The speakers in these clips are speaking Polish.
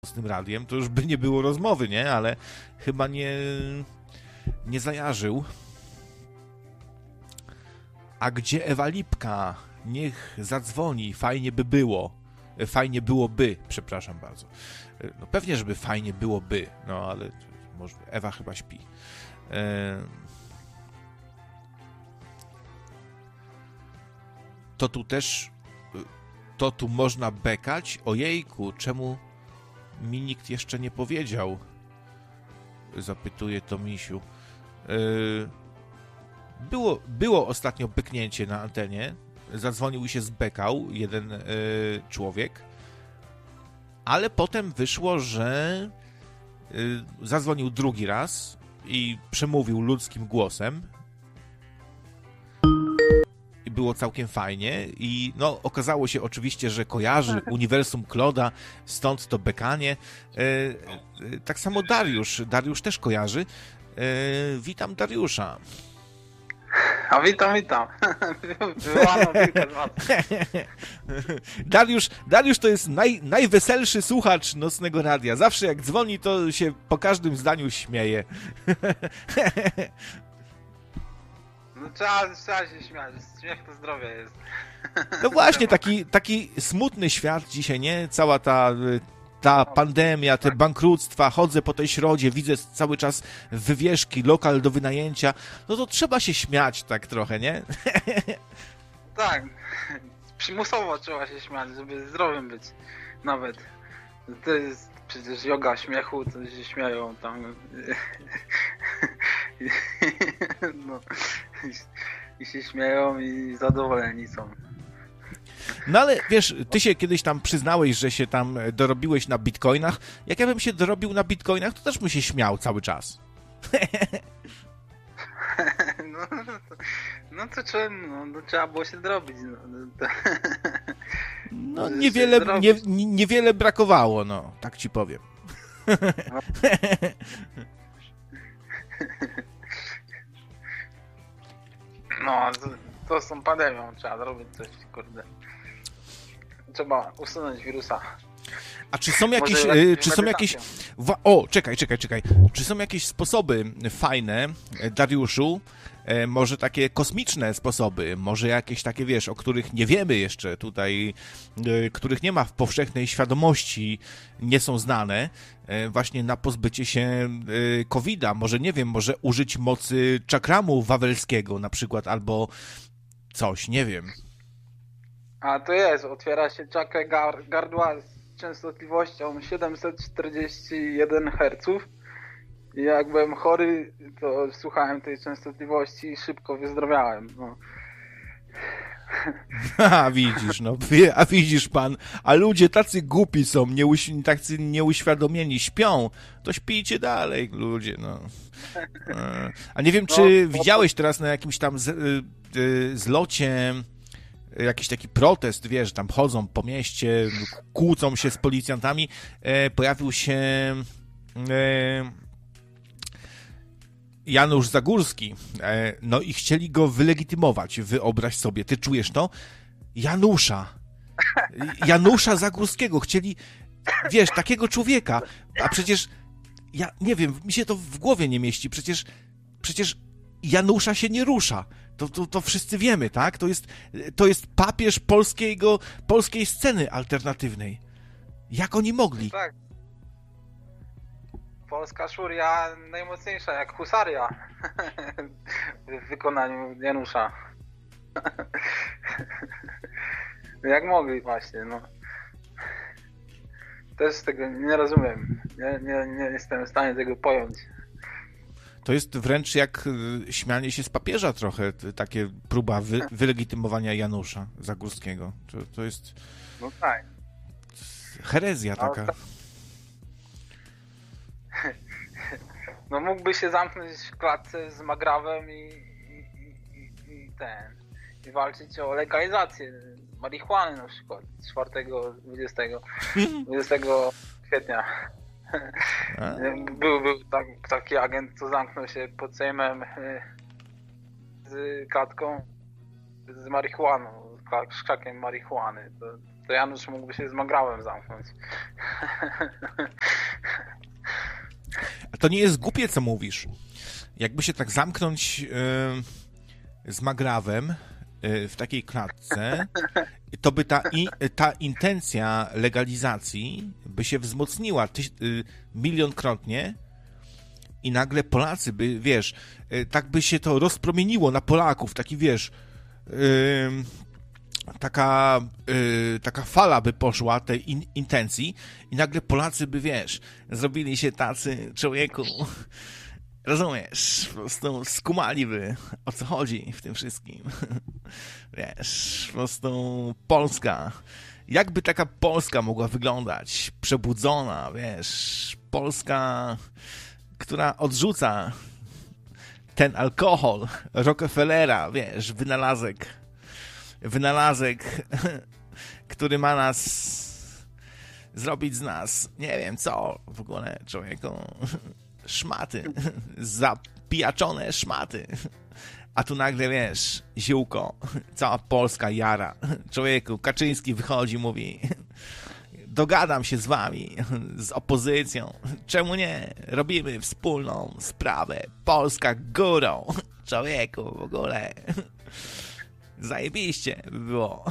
Nocnym Radiem, to już by nie było rozmowy, nie? Ale chyba nie zajarzył. A gdzie Ewa Lipka? Niech zadzwoni, fajnie by było. Fajnie byłoby, przepraszam bardzo. No pewnie, żeby fajnie byłoby, no ale może Ewa chyba śpi. To tu też, to tu można bekać? Ojejku, czemu mi nikt jeszcze nie powiedział? Zapytuje Tomisiu. Było ostatnio beknięcie na antenie. Zadzwonił i się zbekał jeden człowiek, ale potem wyszło, że zadzwonił drugi raz i przemówił ludzkim głosem. I było całkiem fajnie i no okazało się oczywiście, że kojarzy uniwersum Kloda, stąd to bekanie. Tak samo Dariusz też kojarzy. Witam Dariusza. A witam. Wyłano kilka z was. Dariusz to jest najweselszy słuchacz Nocnego Radia. Zawsze jak dzwoni, to się po każdym zdaniu śmieje. No trzeba się śmiać. Śmiech to zdrowie jest. No właśnie, taki smutny świat dzisiaj, nie? Cała ta pandemia, te bankructwa, chodzę po tej środzie, widzę cały czas wywieszki, lokal do wynajęcia, no to trzeba się śmiać tak trochę, nie? Tak, przymusowo trzeba się śmiać, żeby zdrowym być nawet. To jest przecież joga śmiechu, to się śmieją tam. No. I się śmieją i zadowoleni są. No ale wiesz, ty się kiedyś tam przyznałeś, że się tam dorobiłeś na bitcoinach. Jak ja bym się dorobił na bitcoinach, to też bym się śmiał cały czas. No to trzeba było się dorobić. No niewiele brakowało, no, tak ci powiem. No, to z tą pandemią trzeba zrobić coś, kurde. Trzeba usunąć wirusa. A czy są jakieś... Czekaj. Czy są jakieś sposoby fajne, Dariuszu? Może takie kosmiczne sposoby, może jakieś takie, wiesz, o których nie wiemy jeszcze tutaj, których nie ma w powszechnej świadomości, nie są znane, właśnie na pozbycie się COVID-a. Może, nie wiem, może użyć mocy czakramu wawelskiego na przykład, albo coś, nie wiem. A to jest, otwiera się czakrę gardła z częstotliwością 741 Hz. I jak byłem chory, to słuchałem tej częstotliwości i szybko wyzdrowiałem. No. Widzisz pan, a ludzie tacy głupi są, tacy nieuświadomieni, śpią, to śpijcie dalej, ludzie, no. A nie wiem, czy widziałeś teraz na jakimś tam zlocie jakiś taki protest, wiesz, tam chodzą po mieście, kłócą się z policjantami, pojawił się Janusz Zagórski, no i chcieli go wylegitymować, wyobraź sobie, ty czujesz to? Janusza Zagórskiego chcieli, wiesz, takiego człowieka, a przecież, ja nie wiem, mi się to w głowie nie mieści, przecież Janusza się nie rusza, to wszyscy wiemy, tak? To jest papież polskiej sceny alternatywnej. Jak oni mogli? Tak. Polska szuria najmocniejsza, jak husaria w wykonaniu Janusza. Jak mogli właśnie, no. Też tego nie rozumiem. Nie jestem w stanie tego pojąć. To jest wręcz jak śmianie się z papieża trochę, takie próba wylegitymowania Janusza Zagórskiego. To jest... No tak. Herezja taka. No mógłby się zamknąć w klatce z Magrawem i walczyć o legalizację marihuany na przykład 20 kwietnia. Był taki agent, co zamknął się pod Sejmem z klatką z marihuaną, z krzakiem marihuany. to Janusz mógłby się z Magrałem zamknąć. A to nie jest głupie, co mówisz. Jakby się tak zamknąć z Magrawem w takiej klatce, to by ta intencja legalizacji by się wzmocniła milionkrotnie i nagle Polacy by, wiesz, tak by się to rozpromieniło na Polaków, taki, wiesz, taka fala by poszła tej intencji i nagle Polacy by, wiesz, zrobili się tacy, człowieku, rozumiesz, po prostu skumaliby, o co chodzi w tym wszystkim. Wiesz, po prostu Polska. Jakby taka Polska mogła wyglądać? Przebudzona, wiesz, Polska, która odrzuca ten alkohol Rockefellera, wiesz, wynalazek, który ma nas zrobić z nas, nie wiem co, w ogóle, człowieku, szmaty, zapijaczone szmaty. A tu nagle, wiesz, ziółko, cała Polska jara. Człowieku, Kaczyński wychodzi, mówi, dogadam się z wami, z opozycją. Czemu nie? Robimy wspólną sprawę. Polska górą. Człowieku, w ogóle. Zajebiście by było.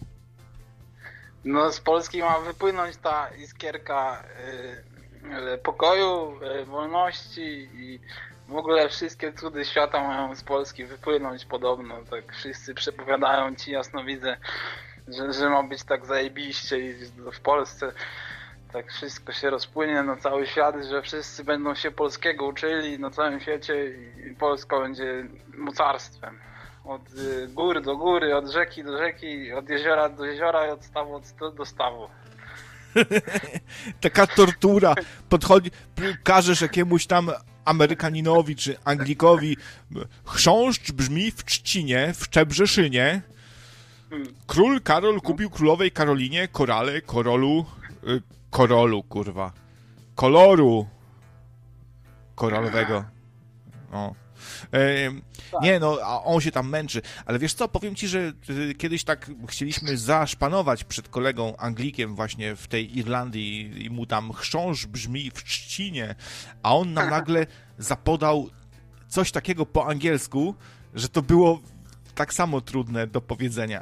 No z Polski ma wypłynąć ta iskierka pokoju, wolności i w ogóle wszystkie cudy świata mają z Polski wypłynąć podobno. Tak wszyscy przepowiadają ci jasnowidze, że ma być tak zajebiście i w Polsce tak wszystko się rozpłynie na cały świat, że wszyscy będą się polskiego uczyli na całym świecie i Polska będzie mocarstwem. Od góry do góry, od rzeki do rzeki, od jeziora do jeziora i od stawu do stawu. Taka tortura. Podchodzi, każesz jakiemuś tam Amerykaninowi czy Anglikowi, chrząszcz brzmi w trzcinie, w Czebrzeszynie. Król Karol kupił królowej Karolinie korale, koloru koralowego. O. Nie, no, a on się tam męczy. Ale wiesz co, powiem ci, że kiedyś tak chcieliśmy zaszpanować przed kolegą Anglikiem właśnie w tej Irlandii i mu tam chrząszcz brzmi w trzcinie, a on nam nagle zapodał coś takiego po angielsku, że to było tak samo trudne do powiedzenia.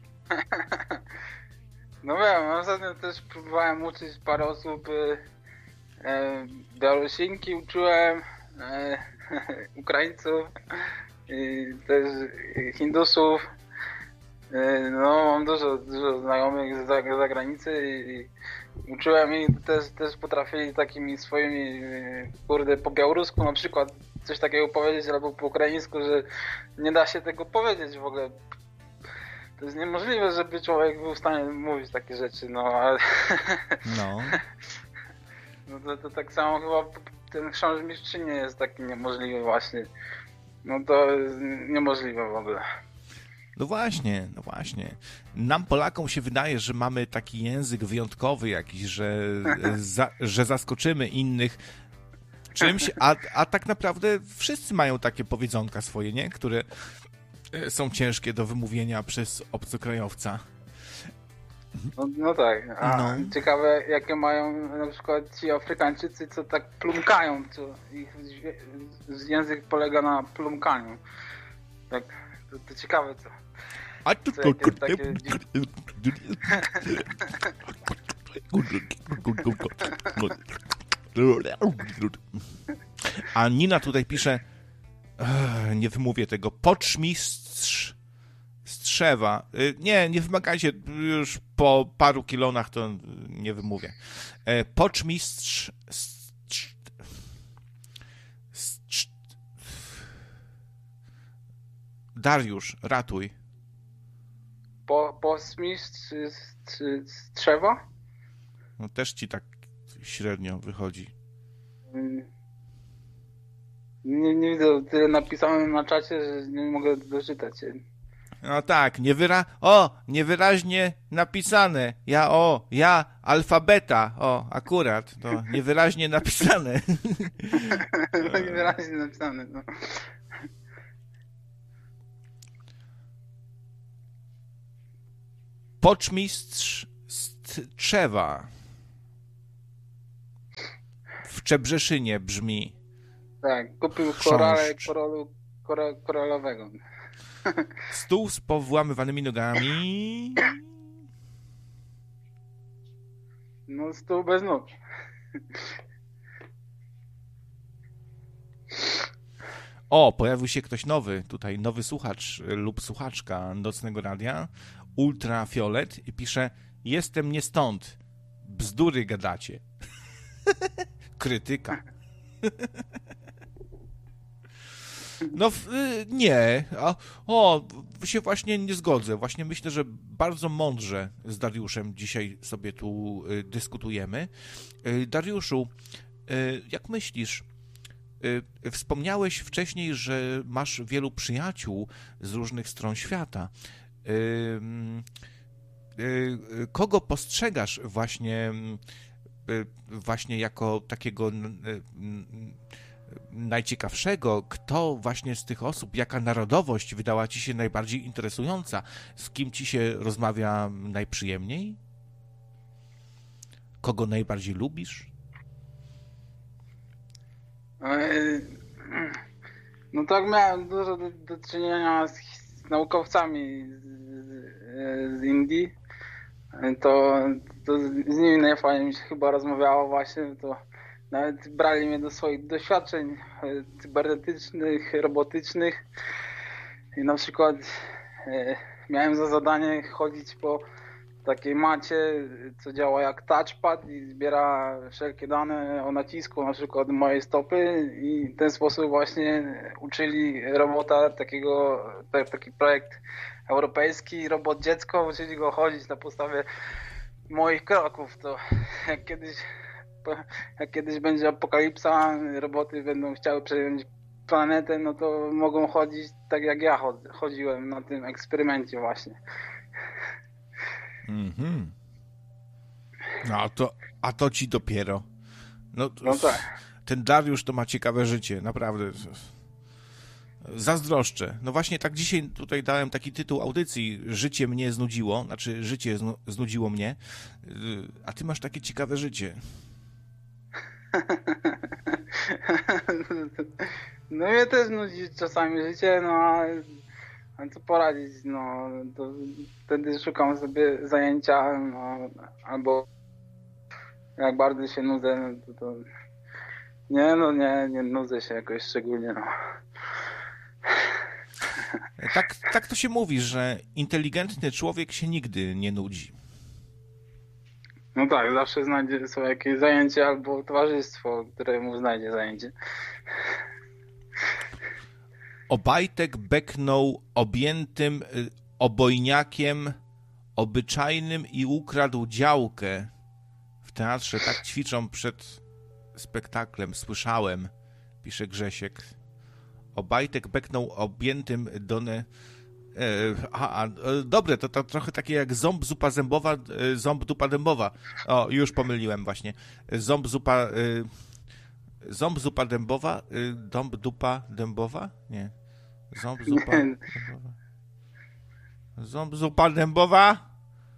No wiem, ostatnio też próbowałem uczyć parę osób, Białorusinki uczyłem, Ukraińców, też Hindusów. No mam dużo znajomych z zagranicy i uczyłem i też potrafili takimi swoimi, kurde, po białorusku na przykład coś takiego powiedzieć albo po ukraińsku, że nie da się tego powiedzieć w ogóle. To jest niemożliwe, żeby człowiek był w stanie mówić takie rzeczy, no ale... No. No to tak samo chyba ten chrząszcz mistrzyni jest taki niemożliwy właśnie. No to jest niemożliwe w ogóle. No właśnie. Nam Polakom się wydaje, że mamy taki język wyjątkowy jakiś, że zaskoczymy innych czymś, a tak naprawdę wszyscy mają takie powiedzonka swoje, nie? Które są ciężkie do wymówienia przez obcokrajowca. No tak, ciekawe jakie mają na przykład ci Afrykańczycy, co tak plumkają, co ich język polega na plumkaniu. Tak, to ciekawe co. A Nina tutaj pisze, nie wymówię tego, poczmistrz Strzewa. Nie wymagajcie, już po paru kilonach to nie wymówię. Poczmistrz Dariusz, ratuj. Postmistrz Strzewa? No też ci tak średnio wychodzi. Nie widzę, tyle napisałem na czacie, że nie mogę doczytać. No tak, niewyraźnie napisane. Ja, alfabeta. Akurat, to niewyraźnie napisane. Niewyraźnie napisane, no. Poczmistrz z Tczewa w Czebrzeszynie brzmi. Tak, kupił koralowego. Stół z powłamywanymi nogami. No, stół bez nóg. O, pojawił się ktoś nowy, tutaj nowy słuchacz lub słuchaczka Nocnego Radia, Ultrafiolet, i pisze: jestem nie stąd, bzdury gadacie. Krytyka. No nie, się właśnie nie zgodzę. Właśnie myślę, że bardzo mądrze z Dariuszem dzisiaj sobie tu dyskutujemy. Dariuszu, jak myślisz, wspomniałeś wcześniej, że masz wielu przyjaciół z różnych stron świata. Kogo postrzegasz właśnie jako takiego najciekawszego? Kto właśnie z tych osób, jaka narodowość wydała ci się najbardziej interesująca? Z kim ci się rozmawia najprzyjemniej? Kogo najbardziej lubisz? No tak, miałem dużo do czynienia z naukowcami z Indii. To z nimi najfajniej mi się chyba rozmawiało właśnie, to nawet brali mnie do swoich doświadczeń cybernetycznych, robotycznych i na przykład miałem za zadanie chodzić po takiej macie, co działa jak touchpad i zbiera wszelkie dane o nacisku, na przykład mojej stopy, i w ten sposób właśnie uczyli robota taki projekt europejski, robot dziecko, uczyli go chodzić na podstawie moich kroków. To jak kiedyś będzie apokalipsa, roboty będą chciały przejąć planetę, no to mogą chodzić tak jak ja chodziłem na tym eksperymencie właśnie. Mhm. No a to ci dopiero. No tak. Ten Dariusz to ma ciekawe życie, naprawdę. Zazdroszczę. No właśnie tak dzisiaj tutaj dałem taki tytuł audycji: Życie mnie znudziło, znaczy życie znudziło mnie, a ty masz takie ciekawe życie. No mnie też nudzi czasami życie, no ale co poradzić, no to wtedy szukam sobie zajęcia, no, albo jak bardzo się nudzę, no to nie nudzę się jakoś szczególnie, no. Tak to się mówi, że inteligentny człowiek się nigdy nie nudzi. No tak, zawsze znajdzie sobie jakieś zajęcie albo towarzystwo, które mu znajdzie zajęcie. Obajtek beknął objętym obojniakiem obyczajnym i ukradł działkę. W teatrze tak ćwiczą przed spektaklem, słyszałem, pisze Grzesiek. Obajtek beknął objętym dobre, to trochę takie jak ząb, zupa zębowa, ząb, dupa dębowa. O, już pomyliłem właśnie. Ząb, zupa dębowa, dąb, dupa dębowa? Nie. Ząb, zupa dębowa. Ząb, zupa dębowa?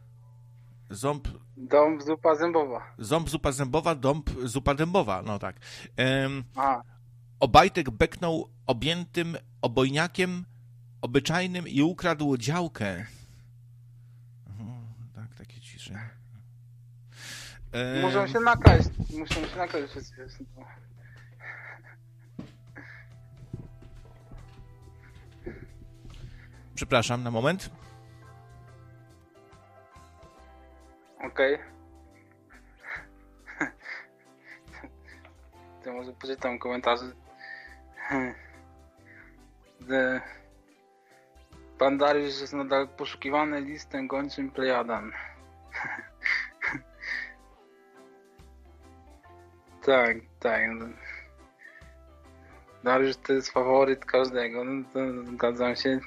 Dąb, zupa zębowa. Ząb, zupa zębowa, dąb, zupa dębowa. No tak. Obajtek beknął objętym obojniakiem obyczajnym i ukradł działkę. Tak, takie ciszenie. Muszą się nakraść wszyscy. Przepraszam, na moment. Okej. To może poczytam komentarze. Pan Dariusz jest nadal poszukiwany listem gończym Plejadan. Tak. Dariusz to jest faworyt każdego, no to zgadzam się.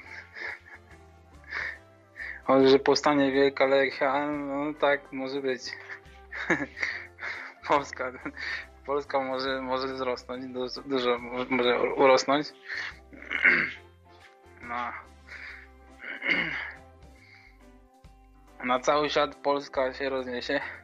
O, że powstanie Wielka Lechia, no tak, może być. Polska może wzrosnąć, dużo może urosnąć. No. Na cały świat Polska się rozniesie.